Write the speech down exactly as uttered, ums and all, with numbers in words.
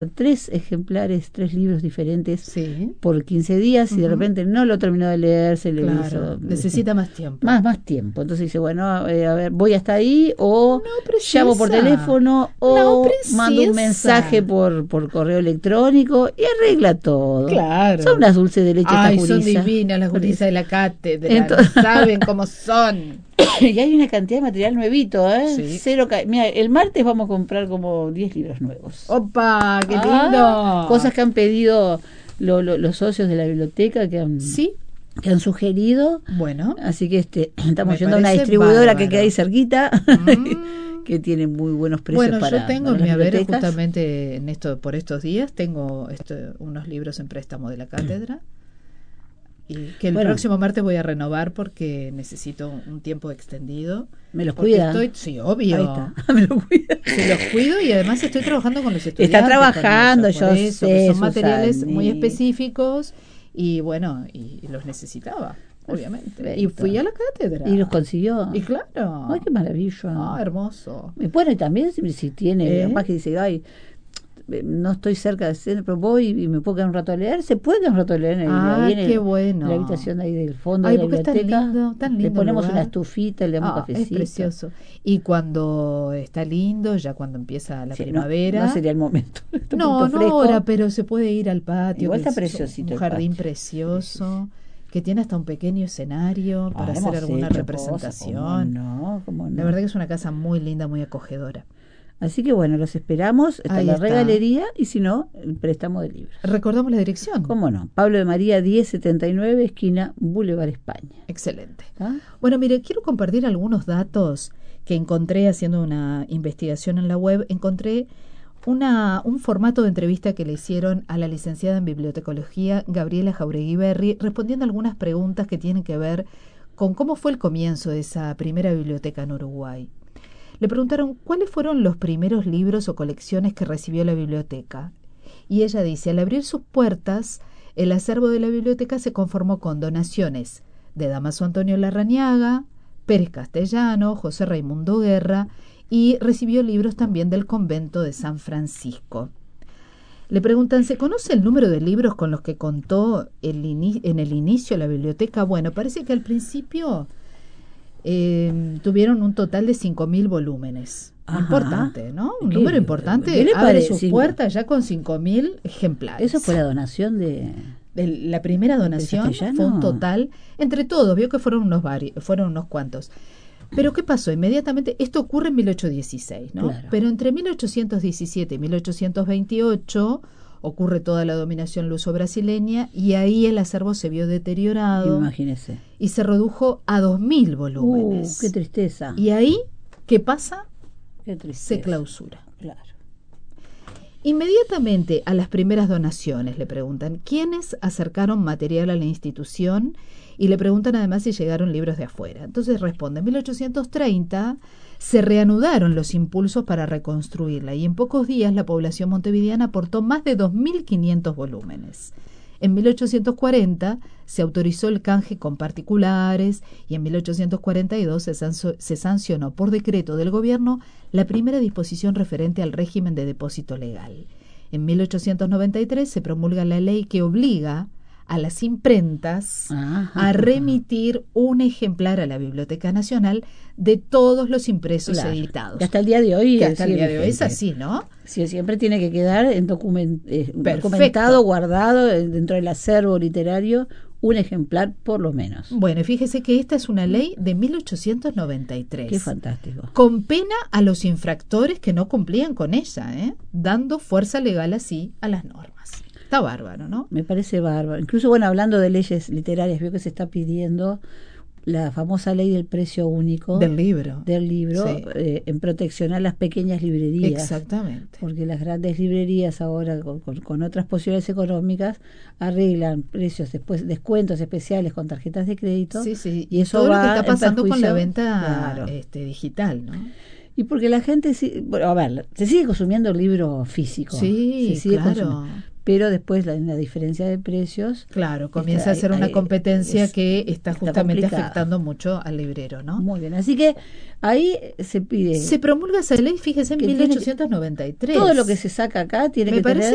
tres ejemplares, tres libros diferentes sí. por quince días, y uh-huh. de repente no lo terminó de leer, se le claro, hizo... necesita más tiempo. Más, más tiempo. Entonces dice, bueno, eh, a ver, voy hasta ahí, o no llamo por teléfono, o no mando un mensaje por, por correo electrónico, y arregla todo. Claro. Son unas dulces de leche. Ay, estas son gurisas. divinas las gurisas de la cátedra. Entonces, saben cómo son. Y hay una cantidad de material nuevito, ¿eh? Sí. Cero ca- Mira, el martes vamos a comprar como diez libros nuevos. ¡Opa! ¡Qué lindo! Ah, cosas que han pedido lo, lo, los socios de la biblioteca, que han, sí. que han sugerido. Bueno. Así que este estamos Me yendo a una distribuidora bárbaro. que queda ahí cerquita, Mm. que tiene muy buenos precios. Bueno, para yo tengo para en mi las haber bibliotecas. justamente en esto, por estos días, tengo esto, unos libros en préstamo de la cátedra. Y que el bueno, próximo martes voy a renovar porque necesito un tiempo extendido. ¿Me los cuida? Estoy, sí, obvio. Ahí está. Me los cuida. Se los cuido y además estoy trabajando con los estudiantes. Está trabajando, eso, yo eso, sé, son Susana, materiales y... muy específicos y bueno, y, y los necesitaba, obviamente. Perfecto. Y fui a la cátedra. ¿Y los consiguió? Y claro. Ay, qué maravilla. Ah, hermoso. Y bueno, y también si, si tiene, ¿Eh? capaz que dice, ay, no estoy cerca de hacer, pero voy y me puedo quedar un rato a leer, se puede quedar un rato a leer en, el, ah, ahí en, qué el, bueno. en la habitación ahí del fondo ay, de la porque biblioteca. es tan lindo, tan lindo le ponemos lugar. una estufita, le damos ah, cafecito. Es precioso. Y cuando está lindo, ya cuando empieza la sí, primavera. No, no sería el momento. Está no, no fresco. ahora, pero se puede ir al patio. Igual está es preciosito. Un jardín precioso. Sí, sí. Que tiene hasta un pequeño escenario para ah, hacer alguna hecho representación. Cosas, ¿cómo no? ¿Cómo no? La verdad que es una casa muy linda, muy acogedora. Así que bueno, los esperamos. Está Ahí la está. regalería y si no, el préstamo de libros. ¿Recordamos la dirección? ¿Cómo no? Pablo de María diez setenta y nueve, esquina Boulevard España. Excelente. ¿Ah? Bueno, mire, quiero compartir algunos datos que encontré haciendo una investigación en la web. Encontré una, un formato de entrevista que le hicieron a la licenciada en bibliotecología Gabriela Jauregui Berri, respondiendo a algunas preguntas que tienen que ver con cómo fue el comienzo de esa primera biblioteca en Uruguay. Le preguntaron cuáles fueron los primeros libros o colecciones que recibió la biblioteca. Y ella dice, al abrir sus puertas, el acervo de la biblioteca se conformó con donaciones de Damaso Antonio Larrañaga, Pérez Castellano, José Raimundo Guerra, y recibió libros también del convento de San Francisco. Le preguntan, ¿se conoce el número de libros con los que contó el ini- en el inicio la biblioteca? Bueno, parece que al principio eh, tuvieron un total de cinco mil volúmenes. Ajá. Importante, ¿no? Un ¿Qué- número importante. qué le Abre parece? sus Cinco- puertas ya con cinco mil ejemplares. Eso fue la donación de... El- la primera donación Castellano? fue un total, entre todos, vio que fueron unos vari, fueron unos cuantos. Pero ¿qué pasó? Inmediatamente, esto ocurre en mil ochocientos dieciséis, ¿no? Claro. Pero entre mil ochocientos diecisiete y mil ochocientos veintiocho ocurre toda la dominación luso-brasileña y ahí el acervo se vio deteriorado. Imagínese. Y se redujo a dos mil Uh, volúmenes. qué tristeza. Y ahí, ¿qué pasa? Qué tristeza. Se clausura. Claro. Inmediatamente a las primeras donaciones le preguntan quiénes acercaron material a la institución y le preguntan además si llegaron libros de afuera. Entonces responde, en mil ochocientos treinta se reanudaron los impulsos para reconstruirla y en pocos días la población montevideana aportó más de dos mil quinientos volúmenes. En mil ochocientos cuarenta se autorizó el canje con particulares y en mil ochocientos cuarenta y dos se, sanso, se sancionó por decreto del gobierno la primera disposición referente al régimen de depósito legal. En mil ochocientos noventa y tres se promulga la ley que obliga a las imprentas Ajá. a remitir un ejemplar a la Biblioteca Nacional de todos los impresos Claro. editados. Que hasta el día de hoy, Que hasta el sigue día de hoy es vigente. así, ¿no? Sí, siempre tiene que quedar en document, eh, Perfecto. documentado, guardado eh, dentro del acervo literario, un ejemplar por lo menos. Bueno, y fíjese que esta es una ley de mil ochocientos noventa y tres. Qué fantástico. Con pena a los infractores que no cumplían con ella, ¿eh? Dando fuerza legal así a las normas. Está bárbaro, ¿no? Me parece bárbaro. Incluso, bueno, hablando de leyes literarias, veo que se está pidiendo la famosa ley del precio único Del libro. del libro Sí. eh, en protección a las pequeñas librerías. Exactamente. Porque las grandes librerías ahora con, con, con otras posibilidades económicas arreglan precios después, descuentos especiales con tarjetas de crédito. Sí, sí. Y eso todo va lo que está en pasando con la perjuicio- venta Claro. este, digital, ¿no? Y porque la gente, sí- bueno, a ver, se sigue consumiendo el libro físico. Sí, se sigue claro. consumiendo. Pero después la, la diferencia de precios. Claro, comienza Está- a ser una ahí- competencia es- que está está justamente complicada. afectando mucho al librero, ¿no? Muy bien. Así que ahí se pide. Se promulga esa ley, fíjese, en que mil tiene que- ochocientos noventa y tres. todo lo que se saca acá tiene Me que parece tener